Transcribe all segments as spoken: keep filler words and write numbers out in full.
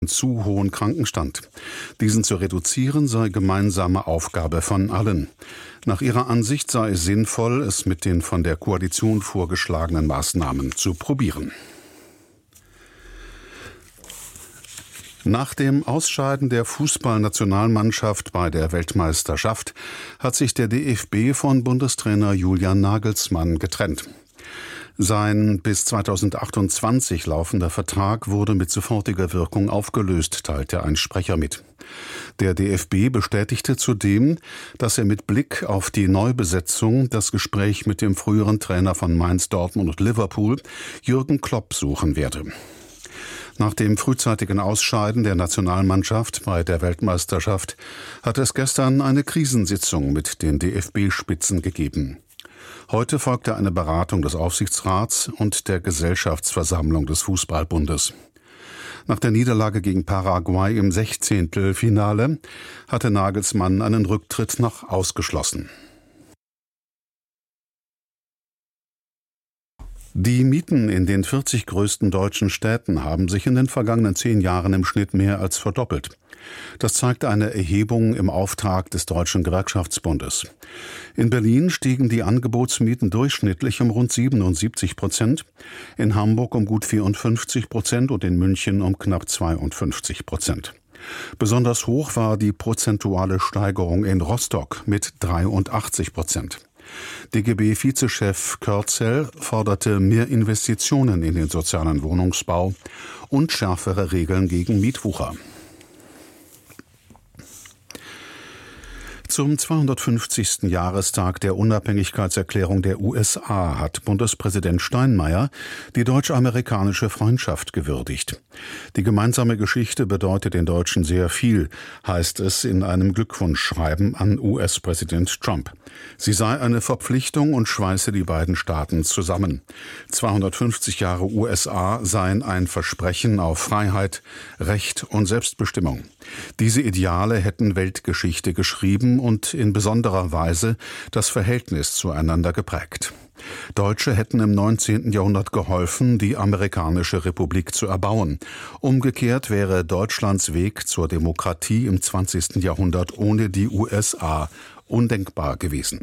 zu hohen Krankenstand. Diesen zu reduzieren sei gemeinsame Aufgabe von allen. Nach ihrer Ansicht sei es sinnvoll, es mit den von der Koalition vorgeschlagenen Maßnahmen zu probieren. Nach dem Ausscheiden der Fußballnationalmannschaft bei der Weltmeisterschaft hat sich der D F B von Bundestrainer Julian Nagelsmann getrennt. Sein bis zweitausendachtundzwanzig laufender Vertrag wurde mit sofortiger Wirkung aufgelöst, teilte ein Sprecher mit. Der D F B bestätigte zudem, dass er mit Blick auf die Neubesetzung das Gespräch mit dem früheren Trainer von Mainz, Dortmund und Liverpool, Jürgen Klopp, suchen werde. Nach dem frühzeitigen Ausscheiden der Nationalmannschaft bei der Weltmeisterschaft hat es gestern eine Krisensitzung mit den D F B-Spitzen gegeben. Heute folgte eine Beratung des Aufsichtsrats und der Gesellschaftsversammlung des Fußballbundes. Nach der Niederlage gegen Paraguay im Sechzehntelfinale hatte Nagelsmann einen Rücktritt noch ausgeschlossen. Die Mieten in den vierzig größten deutschen Städten haben sich in den vergangenen zehn Jahren im Schnitt mehr als verdoppelt. Das zeigt eine Erhebung im Auftrag des Deutschen Gewerkschaftsbundes. In Berlin stiegen die Angebotsmieten durchschnittlich um rund siebenundsiebzig Prozent, in Hamburg um gut vierundfünfzig Prozent und in München um knapp zweiundfünfzig Prozent. Besonders hoch war die prozentuale Steigerung in Rostock mit dreiundachtzig Prozent. D G B-Vizechef Körzel forderte mehr Investitionen in den sozialen Wohnungsbau und schärfere Regeln gegen Mietwucher. Zum zweihundertfünfzigsten Jahrestag der Unabhängigkeitserklärung der U S A hat Bundespräsident Steinmeier die deutsch-amerikanische Freundschaft gewürdigt. Die gemeinsame Geschichte bedeutet den Deutschen sehr viel, heißt es in einem Glückwunschschreiben an U S-Präsident Trump. Sie sei eine Verpflichtung und schweiße die beiden Staaten zusammen. zweihundertfünfzig Jahre U S A seien ein Versprechen auf Freiheit, Recht und Selbstbestimmung. Diese Ideale hätten Weltgeschichte geschrieben und in besonderer Weise das Verhältnis zueinander geprägt. Deutsche hätten im neunzehnten Jahrhundert geholfen, die amerikanische Republik zu erbauen. Umgekehrt wäre Deutschlands Weg zur Demokratie im zwanzigsten Jahrhundert ohne die U S A undenkbar gewesen.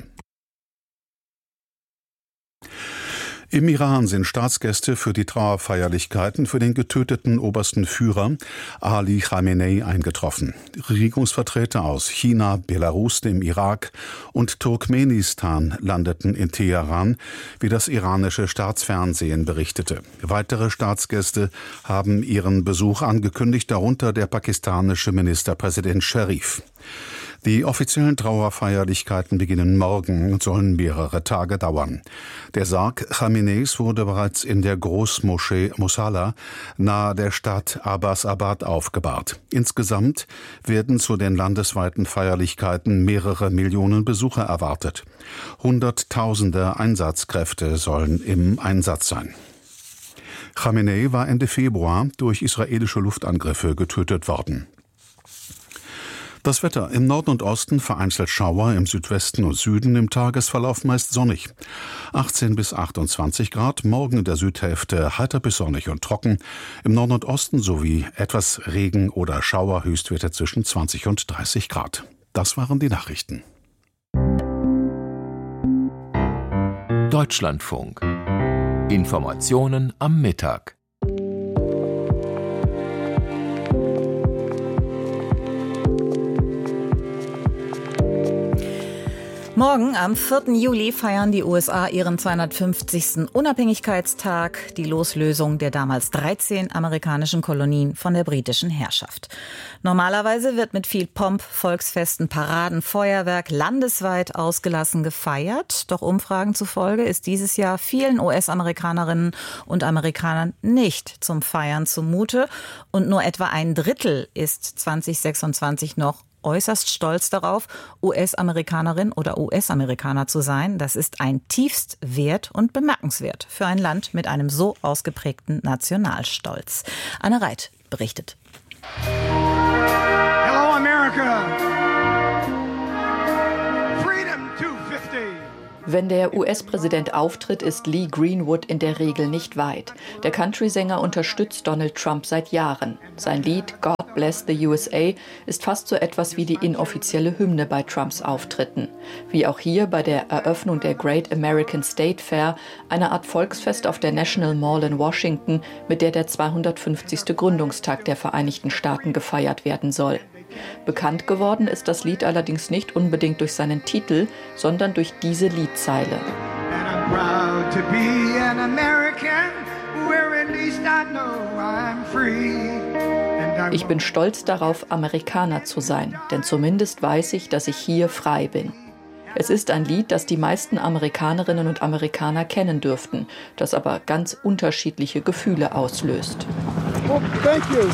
Im Iran sind Staatsgäste für die Trauerfeierlichkeiten für den getöteten obersten Führer Ali Khamenei eingetroffen. Regierungsvertreter aus China, Belarus, dem Irak und Turkmenistan landeten in Teheran, wie das iranische Staatsfernsehen berichtete. Weitere Staatsgäste haben ihren Besuch angekündigt, darunter der pakistanische Ministerpräsident Sharif. Die offiziellen Trauerfeierlichkeiten beginnen morgen und sollen mehrere Tage dauern. Der Sarg Khameneis wurde bereits in der Großmoschee Mosala nahe der Stadt Abbasabad aufgebahrt. Insgesamt werden zu den landesweiten Feierlichkeiten mehrere Millionen Besucher erwartet. Hunderttausende Einsatzkräfte sollen im Einsatz sein. Khamenei war Ende Februar durch israelische Luftangriffe getötet worden. Das Wetter: im Norden und Osten vereinzelt Schauer, im Südwesten und Süden im Tagesverlauf meist sonnig. achtzehn bis achtundzwanzig Grad, morgen in der Südhälfte heiter bis sonnig und trocken. Im Norden und Osten sowie etwas Regen oder Schauer, Höchstwerte zwischen zwanzig und dreißig Grad. Das waren die Nachrichten. Deutschlandfunk. Informationen am Mittag. Morgen, am vierten Juli, feiern die U S A ihren zweihundertfünfzigsten Unabhängigkeitstag, die Loslösung der damals dreizehn amerikanischen Kolonien von der britischen Herrschaft. Normalerweise wird mit viel Pomp, Volksfesten, Paraden, Feuerwerk landesweit ausgelassen gefeiert. Doch Umfragen zufolge ist dieses Jahr vielen U S-Amerikanerinnen und Amerikanern nicht zum Feiern zumute. Und nur etwa ein Drittel ist zweitausendsechsundzwanzig noch äußerst stolz darauf, U S-Amerikanerin oder U S-Amerikaner zu sein. Das ist ein tiefst wert und bemerkenswert für ein Land mit einem so ausgeprägten Nationalstolz. Anne Reit berichtet. Hello America! Freedom zweihundertfünfzig! Wenn der U S-Präsident auftritt, ist Lee Greenwood in der Regel nicht weit. Der Country-Sänger unterstützt Donald Trump seit Jahren. Sein Lied God Bless the U S A ist fast so etwas wie die inoffizielle Hymne bei Trumps Auftritten. Wie auch hier bei der Eröffnung der Great American State Fair, einer Art Volksfest auf der National Mall in Washington, mit der der zweihundertfünfzigste Gründungstag der Vereinigten Staaten gefeiert werden soll. Bekannt geworden ist das Lied allerdings nicht unbedingt durch seinen Titel, sondern durch diese Liedzeile. Proud to be an American, where at least I know I'm free. Ich bin stolz darauf, Amerikaner zu sein, denn zumindest weiß ich, dass ich hier frei bin. Es ist ein Lied, das die meisten Amerikanerinnen und Amerikaner kennen dürften, das aber ganz unterschiedliche Gefühle auslöst. Oh, thank you.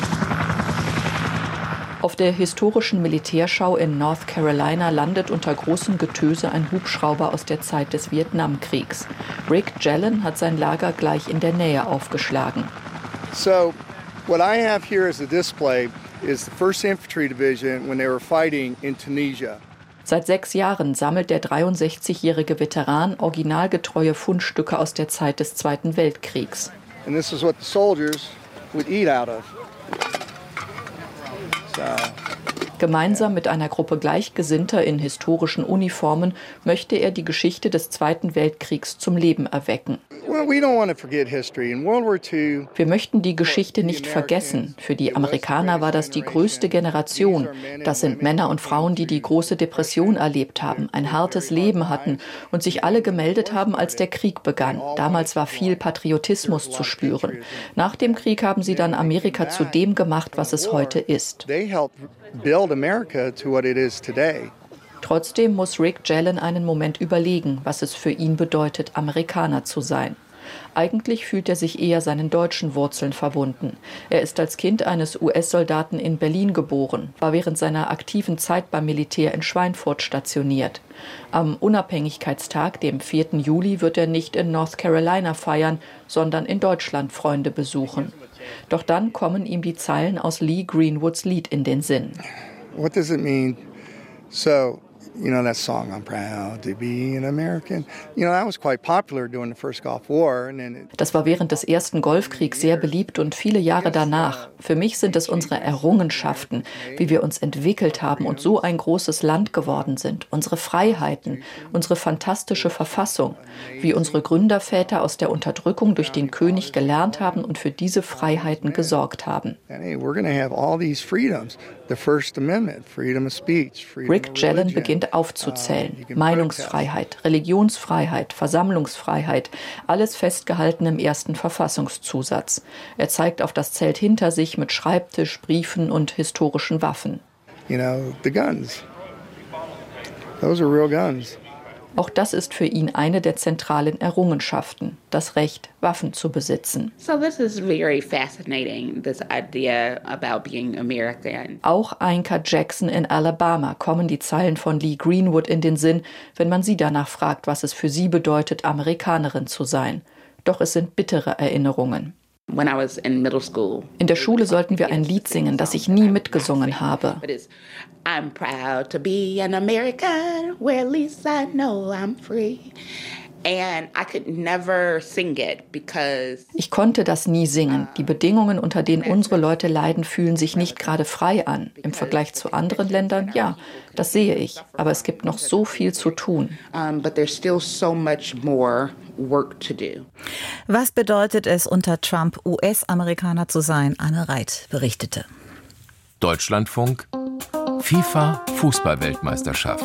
Auf der historischen Militärschau in North Carolina landet unter großem Getöse ein Hubschrauber aus der Zeit des Vietnamkriegs. Rick Jelen hat sein Lager gleich in der Nähe aufgeschlagen. So, what I have here as a display is the first Infantry Division when they were fighting in Tunisia. Seit sechs Jahren sammelt der dreiundsechzigjährige Veteran originalgetreue Fundstücke aus der Zeit des Zweiten Weltkriegs. And this is what the soldiers would eat out of. So. Gemeinsam mit einer Gruppe Gleichgesinnter in historischen Uniformen möchte er die Geschichte des Zweiten Weltkriegs zum Leben erwecken. Wir möchten die Geschichte nicht vergessen. Für die Amerikaner war das die größte Generation. Das sind Männer und Frauen, die die große Depression erlebt haben, ein hartes Leben hatten und sich alle gemeldet haben, als der Krieg begann. Damals war viel Patriotismus zu spüren. Nach dem Krieg haben sie dann Amerika zu dem gemacht, was es heute ist. Trotzdem muss Rick Jelen einen Moment überlegen, was es für ihn bedeutet, Amerikaner zu sein. Eigentlich fühlt er sich eher seinen deutschen Wurzeln verbunden. Er ist als Kind eines U S-Soldaten in Berlin geboren, war während seiner aktiven Zeit beim Militär in Schweinfurt stationiert. Am Unabhängigkeitstag, dem vierten Juli, wird er nicht in North Carolina feiern, sondern in Deutschland Freunde besuchen. Doch dann kommen ihm die Zeilen aus Lee Greenwoods Lied in den Sinn. What does it mean? So, you know that song, I'm proud to be an American. You know, that was quite popular during the first Gulf War. And then it Das war während des ersten Golfkriegs sehr beliebt und viele Jahre danach. Für mich sind es unsere Errungenschaften, wie wir uns entwickelt haben und so ein großes Land geworden sind. Unsere Freiheiten, unsere fantastische Verfassung, wie unsere Gründerväter aus der Unterdrückung durch den König gelernt haben und für diese Freiheiten gesorgt haben. hey, we're going to have all these freedoms. The First Amendment, freedom of speech, freedom Rick of Jelen religion. beginnt aufzuzählen. Meinungsfreiheit, Religionsfreiheit, Versammlungsfreiheit, alles festgehalten im ersten Verfassungszusatz. Er zeigt auf das Zelt hinter sich mit Schreibtisch, Briefen und historischen Waffen. You know, the guns. Those are real guns. Auch das ist für ihn eine der zentralen Errungenschaften, das Recht, Waffen zu besitzen. So this is very fascinating, this idea about being American. Auch Ainka Jackson in Alabama kommen die Zeilen von Lee Greenwood in den Sinn, wenn man sie danach fragt, was es für sie bedeutet, Amerikanerin zu sein. Doch es sind bittere Erinnerungen. When I was in middle school. In der Schule sollten wir ein Lied singen, das ich nie mitgesungen habe. But it's, I'm proud to be an American, where at least I know I'm free. And I could never sing it because Ich konnte das nie singen. Die Bedingungen, unter denen unsere Leute leiden, fühlen sich nicht gerade frei an. Im Vergleich zu anderen Ländern, ja, das sehe ich. Aber es gibt noch so viel zu tun. um, but there's still so much more work to do. Was bedeutet es, unter Trump U S-Amerikaner zu sein? Anne Reit berichtete. Deutschlandfunk FIFA Fußball-Weltmeisterschaft.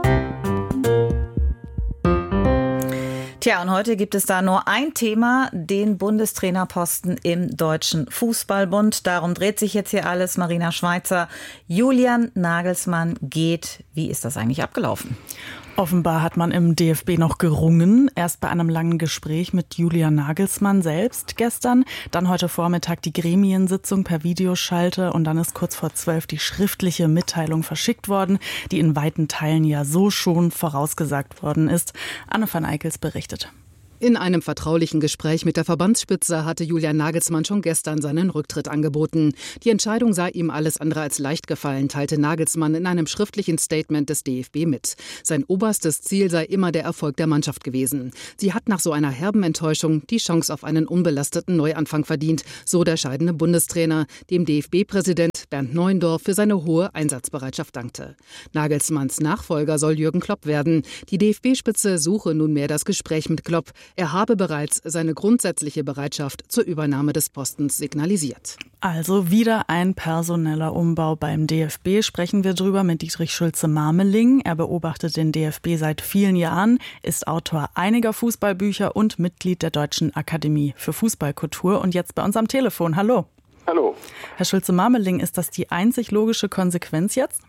Tja, und heute gibt es da nur ein Thema, den Bundestrainerposten im Deutschen Fußballbund. Darum dreht sich jetzt hier alles. Marina Schweizer, Julian Nagelsmann geht. Wie ist das eigentlich abgelaufen? Offenbar hat man im D F B noch gerungen. Erst bei einem langen Gespräch mit Julian Nagelsmann selbst gestern, dann heute Vormittag die Gremiensitzung per Videoschalte und dann ist kurz vor zwölf die schriftliche Mitteilung verschickt worden, die in weiten Teilen ja so schon vorausgesagt worden ist. Anne van Eickels berichtet. In einem vertraulichen Gespräch mit der Verbandsspitze hatte Julian Nagelsmann schon gestern seinen Rücktritt angeboten. Die Entscheidung sei ihm alles andere als leicht gefallen, teilte Nagelsmann in einem schriftlichen Statement des D F B mit. Sein oberstes Ziel sei immer der Erfolg der Mannschaft gewesen. Sie hat nach so einer herben Enttäuschung die Chance auf einen unbelasteten Neuanfang verdient, so der scheidende Bundestrainer. Dem D F B-Präsident Bernd Neuendorf für seine hohe Einsatzbereitschaft dankte. Nagelsmanns Nachfolger soll Jürgen Klopp werden. Die D F B-Spitze suche nunmehr das Gespräch mit Klopp. Er habe bereits seine grundsätzliche Bereitschaft zur Übernahme des Postens signalisiert. Also wieder ein personeller Umbau beim D F B. Sprechen wir drüber mit Dietrich Schulze-Marmeling. Er beobachtet den D F B seit vielen Jahren, ist Autor einiger Fußballbücher und Mitglied der Deutschen Akademie für Fußballkultur. Und jetzt bei uns am Telefon. Hallo. Hallo. Herr Schulze-Marmeling, ist das die einzig logische Konsequenz jetzt?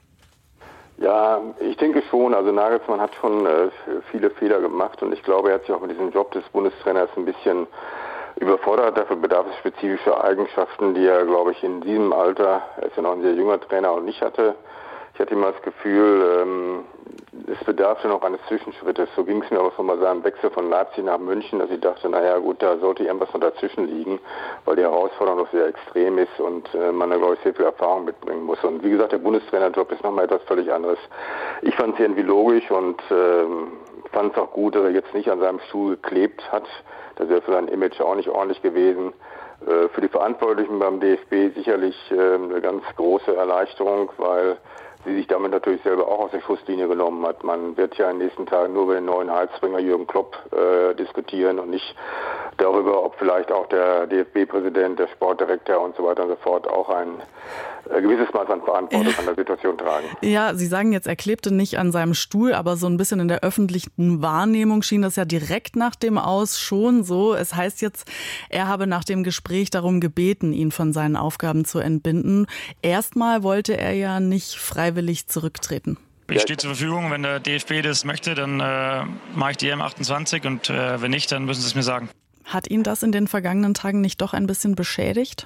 Ja, ich denke schon. Also Nagelsmann hat schon äh, viele Fehler gemacht und ich glaube, er hat sich auch mit diesem Job des Bundestrainers ein bisschen überfordert. Dafür bedarf es spezifischer Eigenschaften, die er, glaube ich, in diesem Alter, er ist ja noch ein sehr junger Trainer, auch nicht hatte. Ich hatte immer das Gefühl, ähm, es bedarf noch eines Zwischenschrittes. So ging es mir aber schon bei seinem Wechsel von Leipzig nach München, dass ich dachte, naja gut, da sollte irgendwas noch dazwischen liegen, weil die Herausforderung noch sehr extrem ist und äh, man da, glaube ich, sehr viel Erfahrung mitbringen muss. Und wie gesagt, der Bundestrainerjob ist nochmal etwas völlig anderes. Ich fand es irgendwie logisch und äh, fand es auch gut, dass er jetzt nicht an seinem Stuhl geklebt hat. Das wäre für sein Image auch nicht ordentlich gewesen. Äh, für die Verantwortlichen beim D F B sicherlich äh, eine ganz große Erleichterung, weil sie sich damit natürlich selber auch aus der Schusslinie genommen hat. Man wird ja in den nächsten Tagen nur über den neuen Heilsbringer Jürgen Klopp äh, diskutieren und nicht darüber, ob vielleicht auch der D F B-Präsident, der Sportdirektor und so weiter und so fort auch ein äh, gewisses Maß an Verantwortung an der Situation tragen. Ja, Sie sagen jetzt, er klebte nicht an seinem Stuhl, aber so ein bisschen in der öffentlichen Wahrnehmung schien das ja direkt nach dem Aus schon so. Es heißt jetzt, er habe nach dem Gespräch darum gebeten, ihn von seinen Aufgaben zu entbinden. Erstmal wollte er ja nicht freiwillig zurücktreten. Ich stehe zur Verfügung, wenn der D F B das möchte, dann äh, mache ich die E M achtundzwanzig und äh, wenn nicht, dann müssen Sie es mir sagen. Hat ihn das in den vergangenen Tagen nicht doch ein bisschen beschädigt?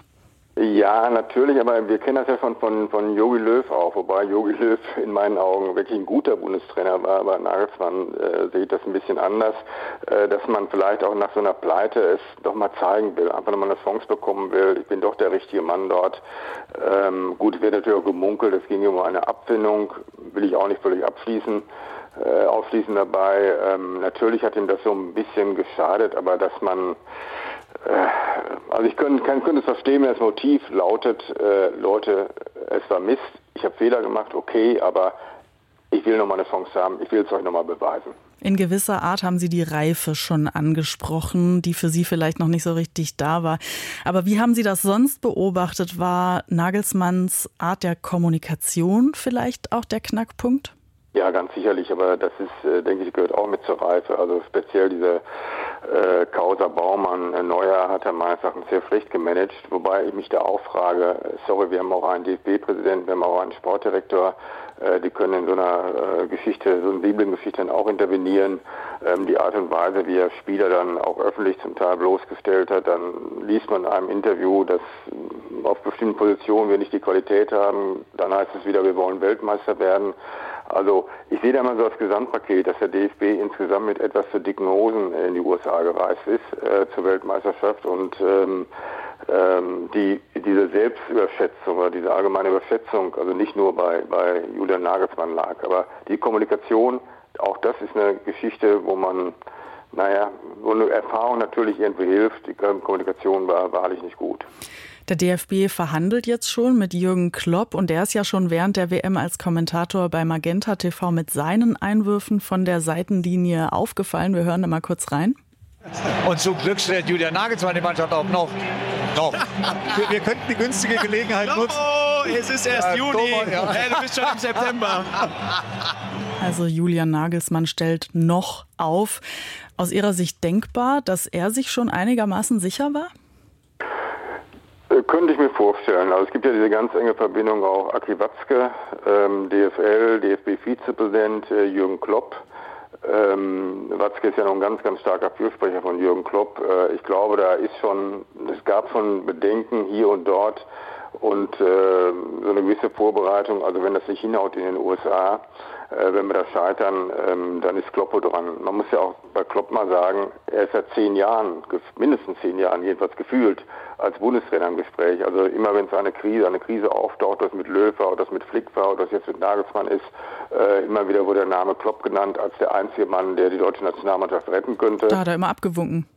Ja, natürlich, aber wir kennen das ja schon von von Jogi Löw auch, wobei Jogi Löw in meinen Augen wirklich ein guter Bundestrainer war, aber Nagelsmann äh, sehe ich das ein bisschen anders, äh, dass man vielleicht auch nach so einer Pleite es doch mal zeigen will, einfach nochmal eine Chance bekommen will, ich bin doch der richtige Mann dort. Ähm, gut, es wird natürlich auch gemunkelt, es ging um eine Abfindung, will ich auch nicht völlig abschließen. Äh, ausschließen dabei. Ähm, natürlich hat ihm das so ein bisschen geschadet, aber dass man, äh, also ich könnte, kann, könnte es verstehen, wenn das Motiv lautet, äh, Leute, es war Mist, ich habe Fehler gemacht, okay, aber ich will nochmal eine Chance haben, ich will es euch nochmal beweisen. In gewisser Art haben Sie die Reife schon angesprochen, die für Sie vielleicht noch nicht so richtig da war. Aber wie haben Sie das sonst beobachtet? War Nagelsmanns Art der Kommunikation vielleicht auch der Knackpunkt? Ja, ganz sicherlich, aber das ist, äh, denke ich, gehört auch mit zur Reife. Also speziell diese äh, Causa Baumann, äh, Neuer hat er meines Erachtens sehr schlecht gemanagt, wobei ich mich da auch frage, sorry, wir haben auch einen D F B-Präsidenten, wir haben auch einen Sportdirektor, äh, die können in so einer äh, Geschichte, so sensiblen Geschichte dann auch intervenieren. Ähm, die Art und Weise, wie er Spieler dann auch öffentlich zum Teil bloßgestellt hat, dann liest man in einem Interview, dass äh, auf bestimmten Positionen wir nicht die Qualität haben, dann heißt es wieder, wir wollen Weltmeister werden. Also ich sehe da mal so das Gesamtpaket, dass der D F B insgesamt mit etwas zu dicken Hosen in die U S A gereist ist äh, zur Weltmeisterschaft und ähm, ähm, die diese Selbstüberschätzung oder diese allgemeine Überschätzung, also nicht nur bei, bei Julian Nagelsmann lag, aber die Kommunikation, auch das ist eine Geschichte, wo man, naja, wo eine Erfahrung natürlich irgendwie hilft. Die Kommunikation war wahrlich nicht gut. Der D F B verhandelt jetzt schon mit Jürgen Klopp und der ist ja schon während der W M als Kommentator bei Magenta T V mit seinen Einwürfen von der Seitenlinie aufgefallen. Wir hören da mal kurz rein. Und zum Glück stellt Julian Nagelsmann die Mannschaft auch noch drauf. Wir, wir könnten die günstige Gelegenheit nutzen. Oh, es ist erst ja, Juni. Ja. Hey, du bist schon im September. Also Julian Nagelsmann stellt noch auf. Aus Ihrer Sicht denkbar, dass er sich schon einigermaßen sicher war? Könnte ich mir vorstellen. Also es gibt ja diese ganz enge Verbindung auch Aki Watzke, ähm, D F L, D F B-Vizepräsident äh, Jürgen Klopp. Ähm, Watzke ist ja noch ein ganz, ganz starker Fürsprecher von Jürgen Klopp. Äh, ich glaube, da ist schon, es gab schon Bedenken hier und dort und äh, so eine gewisse Vorbereitung. Also wenn das nicht hinhaut in den U S A, äh, wenn wir da scheitern, ähm, dann ist Klopp dran. Man muss ja auch bei Klopp mal sagen, er ist seit zehn Jahren, mindestens zehn Jahren jedenfalls gefühlt, als Bundestrainer im Gespräch. Also immer wenn es eine Krise, eine Krise auftaucht, das mit Löw war oder das mit Flick war oder das jetzt mit Nagelsmann ist, äh, immer wieder wurde der Name Klopp genannt als der einzige Mann, der die deutsche Nationalmannschaft retten könnte. Da hat er immer abgewunken.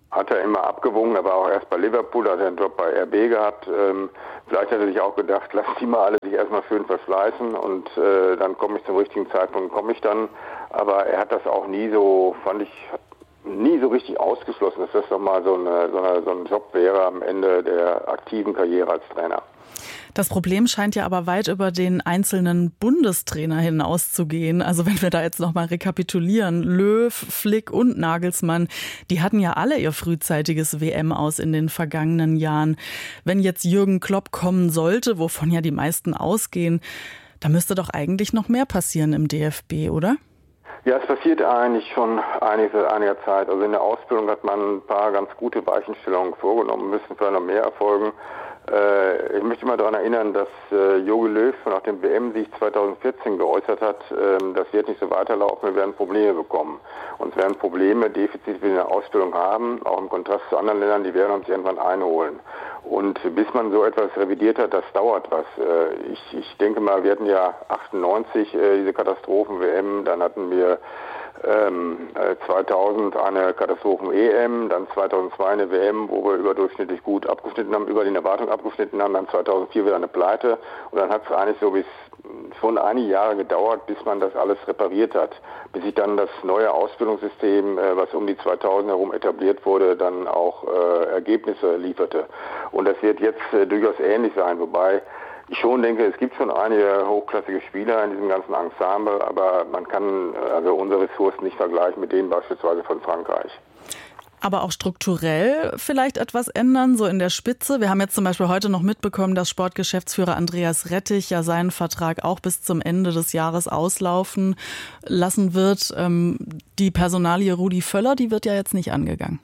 hat er immer abgewogen, aber auch erst bei Liverpool, da hat er einen Job bei R B gehabt. Ähm, vielleicht hat er sich auch gedacht, lass die mal alle sich erstmal schön verschleißen und äh, dann komme ich zum richtigen Zeitpunkt, komme ich dann. Aber er hat das auch nie so, fand ich, nie so richtig ausgeschlossen, dass das doch mal so, eine, so, eine, so ein Job wäre am Ende der aktiven Karriere als Trainer. Das Problem scheint ja aber weit über den einzelnen Bundestrainer hinauszugehen. Also wenn wir da jetzt nochmal rekapitulieren, Löw, Flick und Nagelsmann, die hatten ja alle ihr frühzeitiges W M-Aus in den vergangenen Jahren. Wenn jetzt Jürgen Klopp kommen sollte, wovon ja die meisten ausgehen, da müsste doch eigentlich noch mehr passieren im D F B, oder? Ja, es passiert eigentlich schon einige, einiger Zeit. Also in der Ausbildung hat man ein paar ganz gute Weichenstellungen vorgenommen, müssen vielleicht noch mehr erfolgen. Äh, ich möchte mal daran erinnern, dass äh, Jogi Löw nach dem W M-Sieg zweitausendvierzehn geäußert hat, äh, das wird nicht so weiterlaufen, wir werden Probleme bekommen. Und es werden Probleme, Defizite, die wir in der Ausbildung haben, auch im Kontrast zu anderen Ländern, die werden uns irgendwann einholen. Und bis man so etwas revidiert hat, das dauert was. Äh, ich, ich denke mal, wir hatten ja achtundneunzig äh, diese Katastrophen-W M, dann hatten wir Ähm, zweitausend eine Katastrophen-E M, dann zweitausendzwei eine W M, wo wir überdurchschnittlich gut abgeschnitten haben, über den Erwartungen abgeschnitten haben, dann zweitausendvier wieder eine Pleite und dann hat es eigentlich so bis schon einige Jahre gedauert, bis man das alles repariert hat, bis sich dann das neue Ausbildungssystem, äh, was um die zweitausend herum etabliert wurde, dann auch äh, Ergebnisse lieferte. Und das wird jetzt äh, durchaus ähnlich sein, wobei ich schon denke, es gibt schon einige hochklassige Spieler in diesem ganzen Ensemble, aber man kann also unsere Ressourcen nicht vergleichen mit denen beispielsweise von Frankreich. Aber auch strukturell vielleicht etwas ändern, so in der Spitze. Wir haben jetzt zum Beispiel heute noch mitbekommen, dass Sportgeschäftsführer Andreas Rettich ja seinen Vertrag auch bis zum Ende des Jahres auslaufen lassen wird. Die Personalie Rudi Völler, die wird ja jetzt nicht angegangen.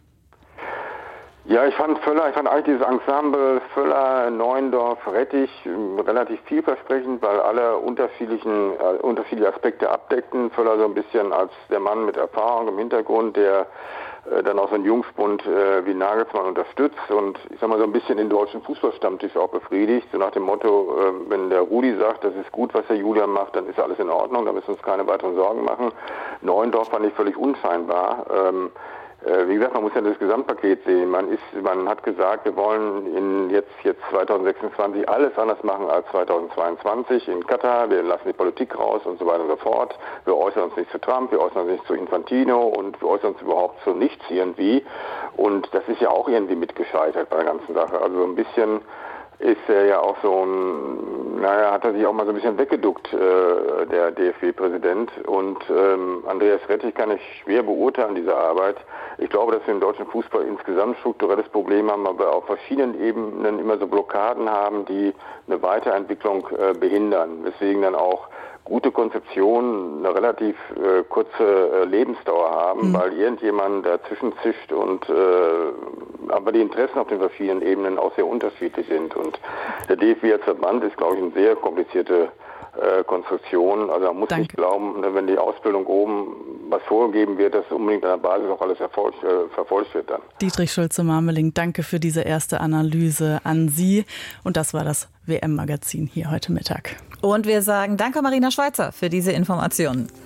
Ja, ich fand Völler, ich fand eigentlich dieses Ensemble Völler, Neuendorf, Rettich relativ vielversprechend, weil alle unterschiedlichen, äh, unterschiedliche Aspekte abdeckten. Völler so ein bisschen als der Mann mit Erfahrung im Hintergrund, der äh, dann auch so einen Jungsbund äh, wie Nagelsmann unterstützt und ich sag mal so ein bisschen den deutschen Fußballstammtisch auch befriedigt. So nach dem Motto, äh, wenn der Rudi sagt, das ist gut, was der Julian macht, dann ist alles in Ordnung, da müssen wir uns keine weiteren Sorgen machen. Neuendorf fand ich völlig unscheinbar. Ähm, Wie gesagt, man muss ja das Gesamtpaket sehen. Man ist, man hat gesagt, wir wollen in jetzt, jetzt zweitausendsechsundzwanzig alles anders machen als zweitausendzweiundzwanzig in Katar. Wir lassen die Politik raus und so weiter und so fort. Wir äußern uns nicht zu Trump, wir äußern uns nicht zu Infantino und wir äußern uns überhaupt zu nichts irgendwie. Und das ist ja auch irgendwie mitgescheitert bei der ganzen Sache. Also ein bisschen ist er ja auch so ein, naja, hat er sich auch mal so ein bisschen weggeduckt, äh, der D F B-Präsident. Und ähm, Andreas Rettich kann ich schwer beurteilen, diese Arbeit. Ich glaube, dass wir im deutschen Fußball insgesamt strukturelles Problem haben, aber auf verschiedenen Ebenen immer so Blockaden haben, die eine Weiterentwicklung äh, behindern. Deswegen dann auch gute Konzeptionen eine relativ äh, kurze äh, Lebensdauer haben, mhm. weil irgendjemand dazwischen zischt und äh, aber die Interessen auf den verschiedenen Ebenen auch sehr unterschiedlich sind. Und der D F B als Verband ist, glaube ich, eine sehr komplizierte äh, Konstruktion. Also man muss Danke. nicht glauben, wenn die Ausbildung oben was vorgegeben wird, dass unbedingt an der Basis auch alles erfolgt, äh, verfolgt wird dann. Dietrich Schulze-Marmeling, danke für diese erste Analyse an Sie. Und das war das W M-Magazin hier heute Mittag. Und wir sagen Danke Marina Schweizer für diese Informationen.